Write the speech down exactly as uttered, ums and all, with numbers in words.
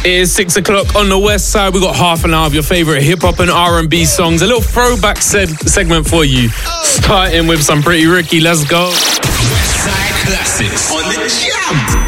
It is six o'clock on the west side. We got half an hour of your favorite hip hop and R and B songs. A little throwback seg- segment for you. Starting with some Pretty Ricky. Let's go. West Side Classics on the Jam.